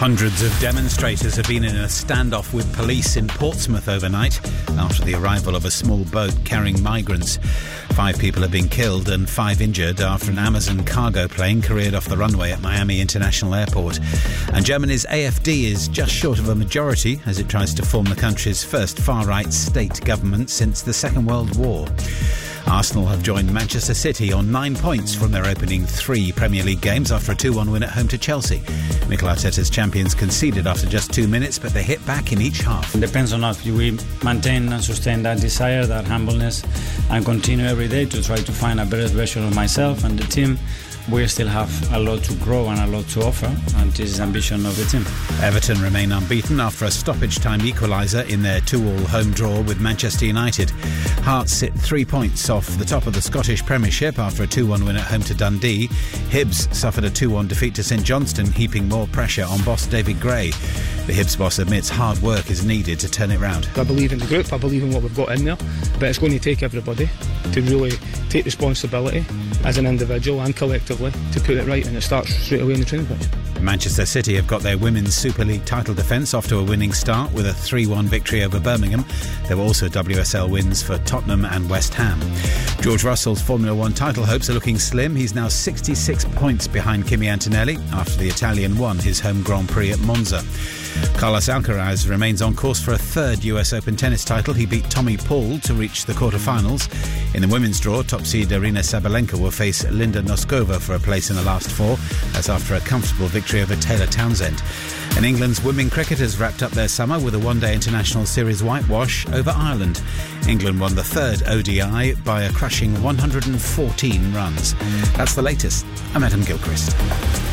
Hundreds of demonstrators have been in a standoff with police in Portsmouth overnight after the arrival of a small boat carrying migrants. 5 people have been killed and 5 injured after an Amazon cargo plane careered off the runway at Miami International Airport. And Germany's AfD is just short of a majority as it tries to form the country's first far-right state government since the Second World War. Arsenal have joined Manchester City on 9 points from their opening 3 Premier League games after a 2-1 win at home to Chelsea. Mikel Arteta's champions conceded after just 2 minutes, but they hit back in each half. It depends on us. We maintain and sustain that desire, that humbleness, and continue every day to try to find a better version of myself and the team. We still have a lot to grow and a lot to offer, and this is the ambition of the team. Everton remain unbeaten after a stoppage-time equaliser in their 2-2 home draw with Manchester United. Hearts sit 3 points off the top of the Scottish Premiership after a 2-1 win at home to Dundee. Hibs suffered a 2-1 defeat to St Johnstone, heaping more pressure on boss David Gray. The Hibs boss admits hard work is needed to turn it round. I believe in the group, I believe in what we've got in there, but it's going to take everybody to really take responsibility as an individual and collectively to put it right, and it starts straight away in the training pitch. Manchester City have got their Women's Super League title defence off to a winning start with a 3-1 victory over Birmingham. There were also WSL wins for Tottenham and West Ham. George Russell's Formula 1 title hopes are looking slim. He's now 66 points behind Kimi Antonelli after the Italian won his home Grand Prix at Monza. Carlos Alcaraz remains on course for a 3rd US Open tennis title. He beat Tommy Paul to reach the quarterfinals. In the women's draw, top seed Aryna Sabalenka will face Linda Noskova for a place in the last 4. That's after a comfortable victory over Taylor Townsend. And England's women cricketers wrapped up their summer with a one-day international series whitewash over Ireland. England won the 3rd ODI by a crushing 114 runs. That's the latest. I'm Adam Gilchrist.